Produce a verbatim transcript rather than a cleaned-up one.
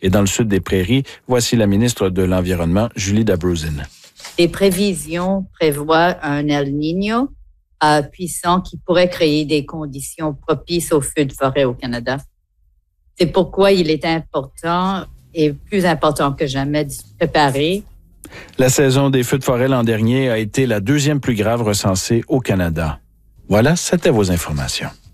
Et dans le sud des Prairies, voici la ministre de l'Environnement, Julie Dabrowsin. Les prévisions prévoient un El Niño euh, puissant qui pourrait créer des conditions propices aux feux de forêt au Canada. C'est pourquoi il est important et plus important que jamais de se préparer. La saison des feux de forêt l'an dernier a été la deuxième plus grave recensée au Canada. Voilà, c'était vos informations.